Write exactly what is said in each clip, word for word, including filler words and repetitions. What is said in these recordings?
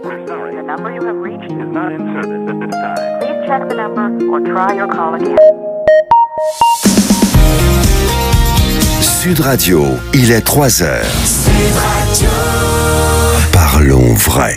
We're sorry. The number you have reached is not in service at this time. Please check the number or try your call again. Sud Radio, il est trois heures. Sud Radio. Parlons vrai.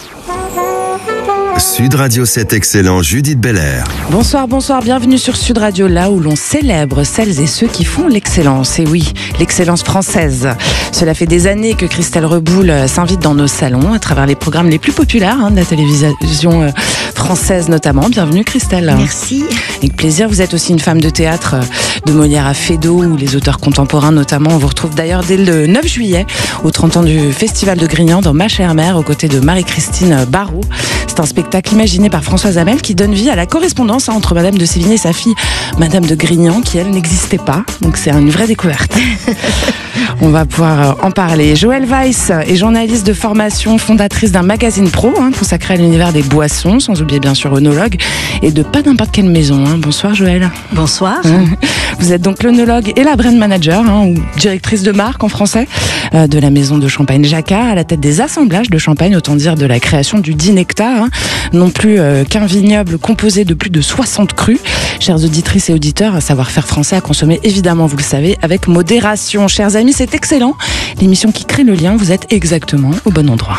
Sud Radio, c'est excellent. Judith Belair. Bonsoir, bonsoir, bienvenue sur Sud Radio, là où l'on célèbre celles et ceux qui font l'excellence. Et oui, l'excellence française. Cela fait des années que Christelle Reboul s'invite dans nos salons à travers les programmes les plus populaires hein, de la télévision française notamment. Bienvenue Christelle. Merci. Avec plaisir, vous êtes aussi une femme de théâtre, de Molière à Feydeau, où les auteurs contemporains notamment. On vous retrouve d'ailleurs dès le neuf juillet, au trente ans du Festival de Grignan, dans Ma chère mère, aux côtés de Marie-Christine Barrault. C'est un spectacle imaginé par Françoise Hamel qui donne vie à la correspondance hein, entre Madame de Sévigné et sa fille Madame de Grignan, qui elle n'existait pas. Donc c'est une vraie découverte. On va pouvoir en parler. Joëlle Weiss est journaliste de formation, fondatrice d'un magazine pro hein, consacré à l'univers des boissons, sans oublier bien sûr œnologue, et de pas n'importe quelle maison. Hein. Bonsoir Joëlle. Bonsoir. Vous êtes donc l'œnologue et la brand manager, hein, ou directrice de marque en français, euh, de la maison de champagne Jacquard, à la tête des assemblages de champagne, autant dire de la création du Dinectar, hein, non plus euh, qu'un vignoble composé de plus de soixante crus. Chères auditrices et auditeurs, un savoir-faire français à consommer évidemment, vous le savez, avec modération. Chers amis, c'est excellent. L'émission qui crée le lien, vous êtes exactement au bon endroit.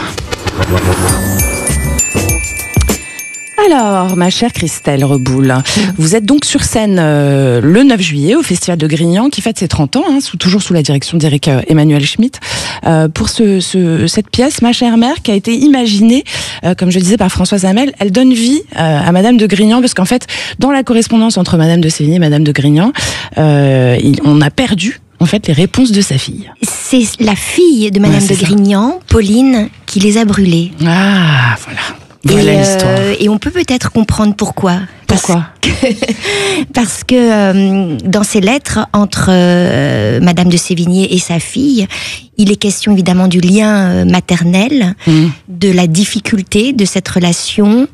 Alors, ma chère Christelle Reboul, vous êtes donc sur scène euh, le neuf juillet au Festival de Grignan qui fête ses trente ans, hein, sous, toujours sous la direction d'Éric euh, Emmanuel Schmitt, euh, pour ce, ce, cette pièce, Ma chère mère, qui a été imaginée, euh, comme je le disais, par Françoise Hamel. Elle donne vie euh, à Madame de Grignan, parce qu'en fait, dans la correspondance entre Madame de Sévigné et Madame de Grignan, euh, il, on a perdu en fait les réponses de sa fille. C'est la fille de Madame ouais, de Grignan, Pauline, qui les a brûlées. Ah, voilà. Voilà et, l'histoire. Euh, et on peut peut-être comprendre pourquoi. Pourquoi ? Parce que, parce que euh, dans ces lettres entre euh, Madame de Sévigné et sa fille, il est question évidemment du lien maternel, mmh. de la difficulté de cette relation.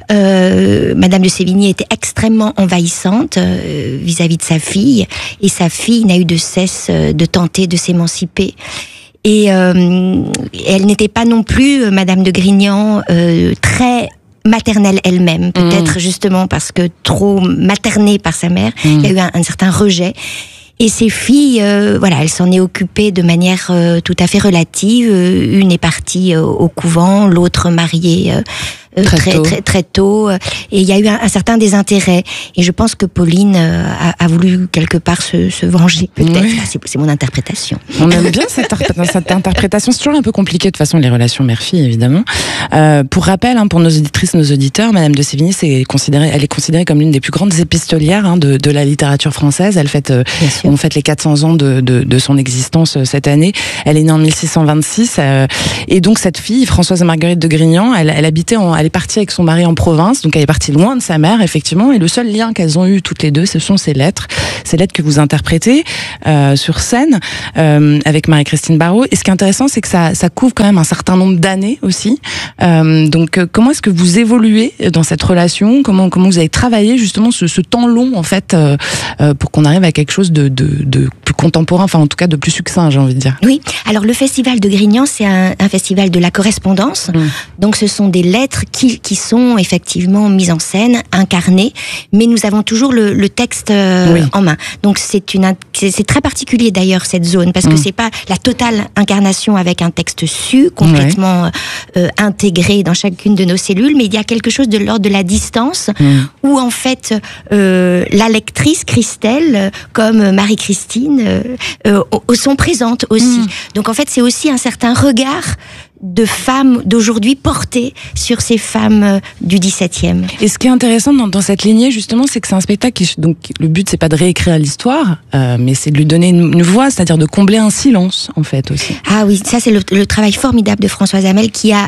Euh, Madame de Sévigné était extrêmement envahissante euh, vis-à-vis de sa fille, et sa fille n'a eu de cesse de tenter de s'émanciper. Et euh, elle n'était pas non plus, Madame de Grignan, euh, très maternelle elle-même, peut-être mmh. justement parce que trop maternée par sa mère, mmh. il y a eu un, un certain rejet. Et ses filles, euh, voilà, elle s'en est occupée de manière euh, tout à fait relative. Une est partie euh, au couvent, l'autre mariée euh, Très, très, tôt. très très tôt, et il y a eu un, un certain désintérêt. Et je pense que Pauline a, a voulu quelque part se, se venger, peut-être. Oui. C'est, c'est mon interprétation. On aime bien cette, cette interprétation. C'est toujours un peu compliqué de toute façon les relations mère-fille, évidemment. Euh, pour rappel, hein, pour nos auditrices, nos auditeurs, Madame de Sévigné, c'est considéré, elle est considérée comme l'une des plus grandes épistolières hein, de, de la littérature française. Elle fête, euh, on fête les quatre cents ans de, de, de son existence euh, cette année. Elle est née en mille six cent vingt-six, euh, et donc cette fille, Françoise Marguerite de Grignan, elle, elle habitait en Elle est partie avec son mari en province, donc elle est partie loin de sa mère, effectivement, et le seul lien qu'elles ont eu toutes les deux, ce sont ces lettres, ces lettres que vous interprétez euh, sur scène euh, avec Marie-Christine Barrault. Et ce qui est intéressant, c'est que ça, ça couvre quand même un certain nombre d'années aussi. Euh, donc, euh, comment est-ce que vous évoluez dans cette relation ? Comment, comment vous avez travaillé justement ce, ce temps long, en fait, euh, euh, pour qu'on arrive à quelque chose de, de, de plus contemporain, enfin en tout cas de plus succinct, j'ai envie de dire. Oui, alors le Festival de Grignan, c'est un, un festival de la correspondance. Mmh. Donc, ce sont des lettres qui qui sont effectivement mises en scène, incarnées, mais nous avons toujours le, le texte euh, oui. en main. Donc c'est une c'est, c'est très particulier d'ailleurs cette zone, parce que mmh. c'est pas la totale incarnation avec un texte su complètement ouais. euh, intégré dans chacune de nos cellules, mais il y a quelque chose de l'ordre de la distance mmh. où en fait euh, la lectrice Christelle, comme Marie-Christine, euh, euh, sont présentes aussi. Mmh. Donc en fait c'est aussi un certain regard de femmes d'aujourd'hui portées sur ces femmes du dix-septième. Et ce qui est intéressant dans, dans cette lignée, justement, c'est que c'est un spectacle qui, donc, le but, c'est pas de réécrire l'histoire, euh, mais c'est de lui donner une, une voix, c'est-à-dire de combler un silence, en fait, aussi. Ah oui, ça, c'est le, le travail formidable de Françoise Hamel, qui a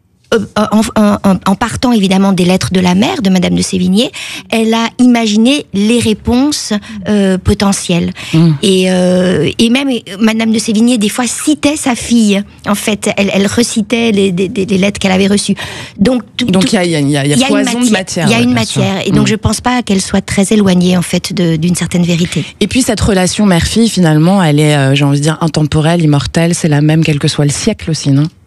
En, en, en partant évidemment des lettres de la mère de Madame de Sévigné, elle a imaginé les réponses euh, potentielles. Mmh. Et, euh, et même Madame de Sévigné des fois citait sa fille. En fait, elle, elle recitait les, les, les lettres qu'elle avait reçues. Donc donc il y a, y a, y a, y a poison de matière. Il y a ouais, une matière. Sûr. Et donc mmh. je pense pas qu'elle soit très éloignée en fait de, d'une certaine vérité. Et puis cette relation mère-fille finalement, elle est, euh, j'ai envie de dire, intemporelle, immortelle. C'est la même quel que soit le siècle aussi, non ?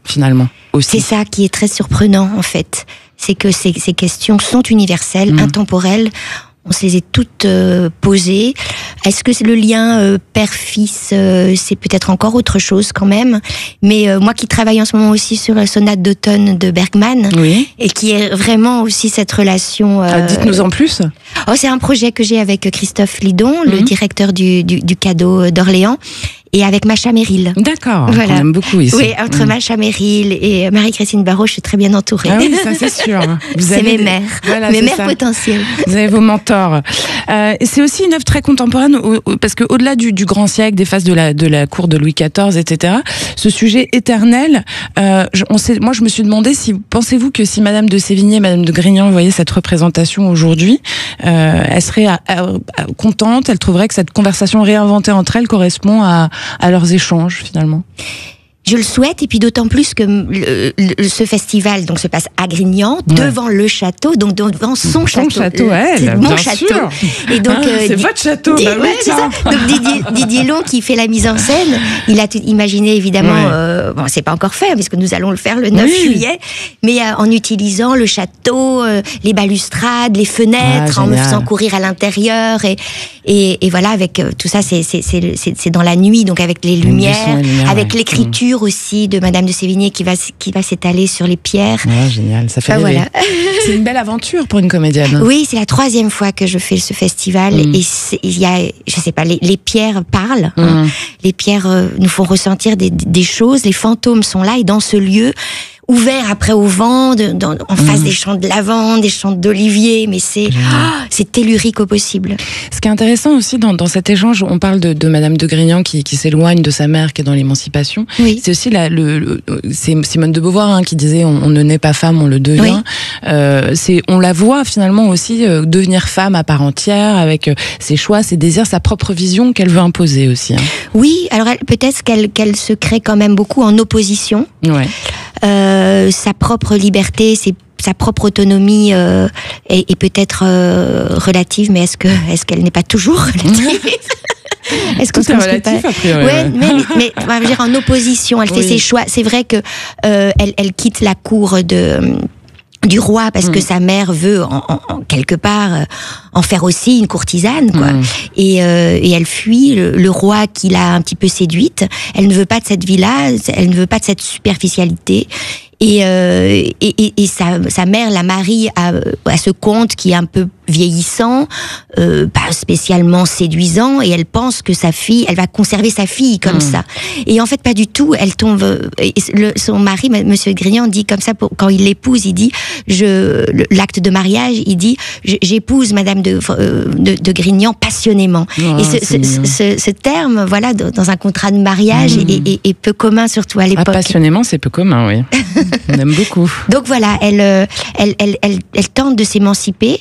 finalement, aussi. C'est ça qui est très surprenant, en fait. C'est que ces, ces questions sont universelles, mmh. intemporelles. On se les est toutes euh, posées. Est-ce que c'est le lien euh, père-fils, euh, c'est peut-être encore autre chose quand même. Mais euh, moi qui travaille en ce moment aussi sur la sonate d'automne de Bergman, oui. et qui est vraiment aussi cette relation... Euh, ah, dites-nous en plus. Oh, c'est un projet que j'ai avec Christophe Lidon, mmh. le directeur du, du, du cadeau d'Orléans, et avec Macha Merrill. D'accord, voilà. On aime beaucoup ici. Oui, entre mmh. Macha Merrill et Marie-Christine Barrault, je suis très bien entourée. Ah oui, ça c'est sûr. Vous c'est mes des... mères, voilà, mes mères ça. potentielles. Vous avez vos mentors. Euh, c'est aussi une œuvre très contemporaine, parce qu'au-delà du, du grand siècle, des phases de la, de la cour de Louis quatorze, et cetera, ce sujet éternel, euh, on sait, moi je me suis demandé, si pensez-vous que si Madame de Sévigné, Madame de Grignan voyaient cette représentation aujourd'hui, euh, elle serait à, à, à, contente, elle trouverait que cette conversation réinventée entre elles correspond à à leurs échanges finalement? Je le souhaite, et puis d'autant plus que le, le, ce festival donc se passe à Grignan, ouais. devant le château, donc devant son, son château. château, elle, c'est mon bien château. Sûr. Et donc, ah, euh, c'est votre château, Di- bah oui, ouais, c'est ça. Donc Didier, Didier Long qui fait la mise en scène, il a imaginé évidemment, ouais. euh, bon, c'est pas encore fait puisque nous allons le faire le neuf oui. juillet, mais euh, en utilisant le château, euh, les balustrades, les fenêtres, ah, en me faisant courir à l'intérieur et et, et voilà, avec euh, tout ça, c'est c'est c'est c'est dans la nuit, donc avec les lumières, lumière, avec ouais. l'écriture mmh. aussi de Madame de Sévigné qui va qui va s'étaler sur les pierres. Ouais, génial, ça fait enfin, rêver. Voilà. C'est une belle aventure pour une comédienne. Oui, c'est la troisième fois que je fais ce festival mmh. et il y a, je sais pas, les, les pierres parlent. Mmh. Hein. Les pierres euh, nous font ressentir des, des choses. Les fantômes sont là et dans ce lieu ouvert après au vent, de, dans, en face mmh. des champs de lavande, des champs d'olivier, mais c'est mmh. oh, c'est tellurique au possible. Ce qui est intéressant aussi dans, dans cet échange, on parle de, de Madame de Grignan qui, qui s'éloigne de sa mère, qui est dans l'émancipation. Oui. C'est aussi la, le, le, c'est Simone de Beauvoir hein, qui disait on, on ne naît pas femme, on le devient. Oui. Euh, c'est, on la voit finalement aussi euh, devenir femme à part entière, avec euh, ses choix, ses désirs, sa propre vision qu'elle veut imposer aussi. Hein. Oui, alors elle, peut-être qu'elle, qu'elle se crée quand même beaucoup en opposition. Ouais. Euh, sa propre liberté, ses, sa propre autonomie euh, est, est peut-être euh, relative, mais est-ce que est-ce qu'elle n'est pas toujours relative? Est-ce que c'est relatif pas... a priori? Ouais, mais, mais on va dire en opposition. Elle oui. fait ses choix. C'est vrai que euh, elle, elle quitte la cour de du roi parce mmh. que sa mère veut en, en, en quelque part euh, en faire aussi une courtisane quoi mmh. et, euh, et elle fuit le, le roi qui l'a un petit peu séduite. Elle ne veut pas de cette vie-là, elle ne veut pas de cette superficialité. Et, euh, et, et, et sa, sa mère la marie à, à ce comte qui est un peu vieillissant, euh, pas spécialement séduisant, et elle pense que sa fille, elle va conserver sa fille comme mmh. ça. Et en fait, pas du tout. Elle tombe. Le, son mari, Monsieur Grignan, dit comme ça pour, quand il l'épouse, il dit, je, l'acte de mariage, il dit, j'épouse Madame de, de, de Grignan passionnément. Oh, et ce, ce, ce, ce terme, voilà, dans un contrat de mariage, mmh. est, est, est peu commun surtout à l'époque. Ah, passionnément, c'est peu commun, oui. On aime beaucoup. Donc voilà, elle, elle, elle, elle, elle tente de s'émanciper.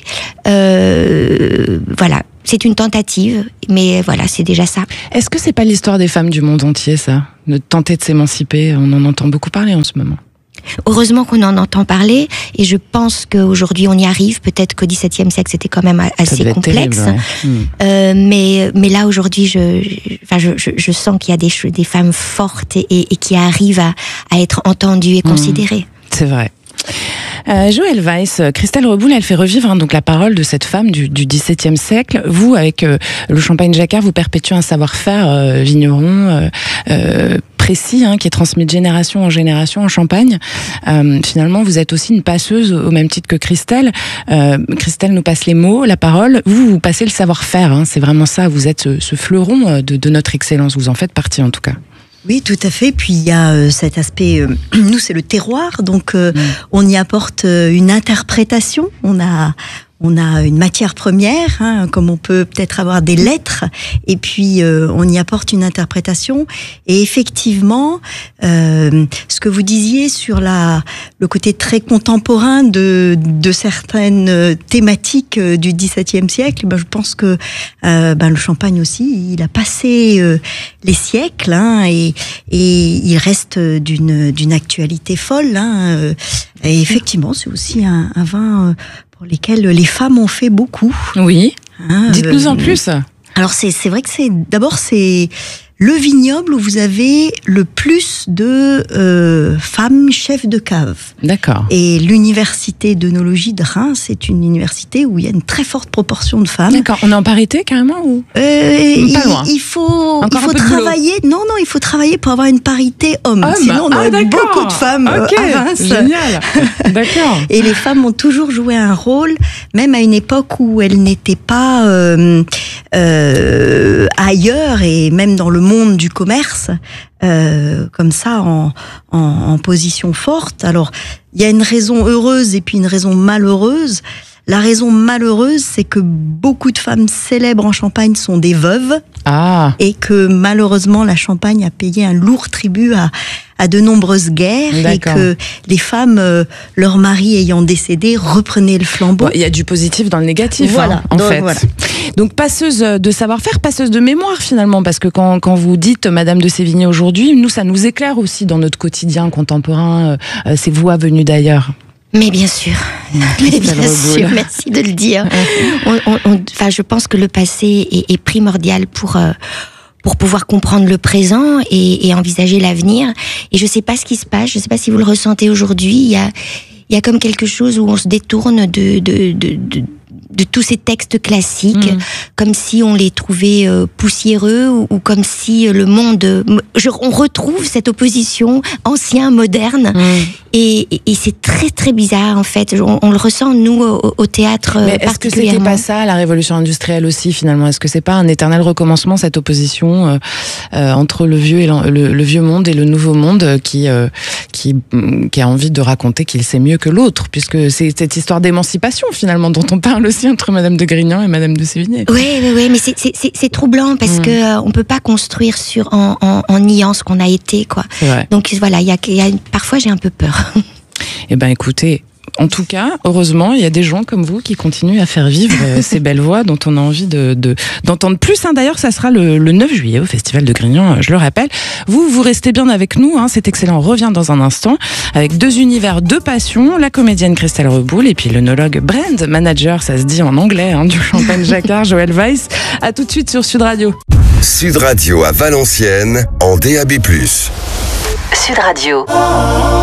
Euh, voilà, c'est une tentative, mais voilà, c'est déjà ça. Est-ce que c'est pas l'histoire des femmes du monde entier, ça, de tenter de s'émanciper? On en entend beaucoup parler en ce moment. Heureusement qu'on en entend parler, et je pense qu'aujourd'hui on y arrive. Peut-être qu'au dix-septième siècle c'était quand même assez complexe, terrible, ouais. mmh. euh, mais mais là aujourd'hui, je, je, enfin je, je, je sens qu'il y a des des femmes fortes et, et qui arrivent à, à être entendues et considérées. Mmh. C'est vrai. Euh, Joëlle Weiss, Christelle Reboul, elle fait revivre hein, donc la parole de cette femme du, du dix-septième siècle. Vous, avec euh, le champagne Jacquard, vous perpétuez un savoir-faire euh, vigneron euh, euh, précis, hein, qui est transmis de génération en génération en Champagne. Euh, finalement, vous êtes aussi une passeuse au même titre que Christelle. Euh, Christelle nous passe les mots, la parole. Vous, vous passez le savoir-faire. Hein, c'est vraiment ça. Vous êtes ce, ce fleuron de, de notre excellence. Vous en faites partie, en tout cas. Oui, tout à fait. Puis il y a euh, cet aspect, euh, nous c'est le terroir, donc euh, mmh. on y apporte euh, une interprétation. On a, on a une matière première, hein, comme on peut peut-être avoir des lettres, et puis euh, on y apporte une interprétation. Et effectivement, euh, ce que vous disiez sur la, le côté très contemporain de, de certaines thématiques du dix-septième siècle, ben, je pense que euh, ben, le champagne aussi, il a passé euh, les siècles, hein, et, et il reste d'une, d'une actualité folle. Hein, et effectivement, c'est aussi un, un vin euh, pour lesquels les femmes ont fait beaucoup. Oui. Hein, dites-nous euh, en plus. Alors c'est c'est vrai que c'est d'abord c'est le vignoble où vous avez le plus de euh, femmes chefs de cave. D'accord. Et l'université d'œnologie de Reims, c'est une université où il y a une très forte proportion de femmes. D'accord. On est en parité carrément ou euh, Pas il, loin. il faut, Encore il faut un peu de travailler. Non, non, il faut travailler pour avoir une parité homme. Homme. Sinon, on Ah, aurait d'accord. beaucoup de femmes euh, Ok, à Reims. Génial. D'accord. Et les femmes ont toujours joué un rôle, même à une époque où elles n'étaient pas euh, euh, ailleurs et même dans le monde du commerce, euh, comme ça, en, en, en position forte. Alors, il y a une raison heureuse et puis une raison malheureuse. La raison malheureuse, c'est que beaucoup de femmes célèbres en Champagne sont des veuves. Ah. Et que malheureusement, la Champagne a payé un lourd tribut à, à de nombreuses guerres. D'accord. Et que les femmes, euh, leur mari ayant décédé, reprenaient le flambeau. Bon, il y a du positif dans le négatif, Voilà. hein, en Donc, fait. voilà. Donc, passeuse de savoir-faire, passeuse de mémoire, finalement, parce que quand, quand vous dites Madame de Sévigné aujourd'hui, nous, ça nous éclaire aussi dans notre quotidien contemporain, euh, ces voix venues d'ailleurs. Mais bien sûr, mais bien sûr, merci de le dire. on, on, on, enfin, je pense que le passé est, est primordial pour euh, pour pouvoir comprendre le présent et, et envisager l'avenir. Et je sais pas ce qui se passe, je sais pas si vous le ressentez aujourd'hui. Il y a il y a comme quelque chose où on se détourne de de de, de de tous ces textes classiques, mmh. comme si on les trouvait euh, poussiéreux ou, ou comme si le monde... Euh, je, on retrouve cette opposition ancien-moderne mmh. et, et, et c'est très très bizarre en fait. On, on le ressent nous au, au théâtre Mais est-ce que c'était pas ça la révolution industrielle aussi finalement? Est-ce que c'est pas un éternel recommencement, cette opposition euh, euh, entre le vieux, et le, le vieux monde et le nouveau monde qui, euh, qui, qui a envie de raconter qu'il sait mieux que l'autre, puisque c'est cette histoire d'émancipation finalement dont on parle aussi entre Madame de Grignan et Madame de Sévigné. Oui, oui, oui, mais c'est, c'est, c'est troublant parce mmh. que euh, on peut pas construire sur en, en, en niant ce qu'on a été, quoi. Donc voilà, il y a, y a parfois j'ai un peu peur. Eh ben, écoutez. En tout cas, heureusement, il y a des gens comme vous qui continuent à faire vivre ces belles voix dont on a envie de, de, d'entendre plus. Hein. D'ailleurs, ça sera le, le neuf juillet au Festival de Grignan, je le rappelle. Vous, vous restez bien avec nous. Hein. C'est excellent. On revient dans un instant avec deux univers, deux passions. La comédienne Christelle Reboul et puis l'œnologue brand manager, ça se dit en anglais, hein, du Champagne Jacquard, Joël Weiss. À tout de suite sur Sud Radio. Sud Radio à Valenciennes en D A B plus. Sud Radio.